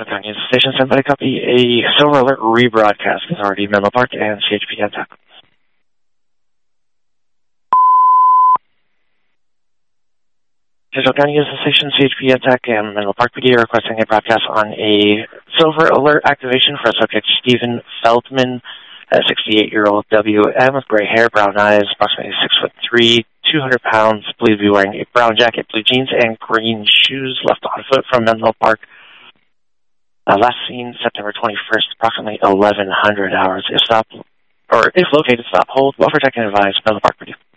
Central County News Station, sent by a copy, a Silver Alert rebroadcast authority, Menlo Park, and CHP attack. Central County News Station, CHP attack, and Menlo Park PD are requesting a broadcast on a Silver Alert activation for subject Stephen Feldman, a 68-year-old WM with gray hair, brown eyes, approximately 6'3", 200 pounds, believed to be wearing a brown jacket, blue jeans, and green shoes, left on foot from Menlo Park. Last seen September 21st, approximately 1100 hours. If located, stop, hold, well protect, and advise Menlo Park PD.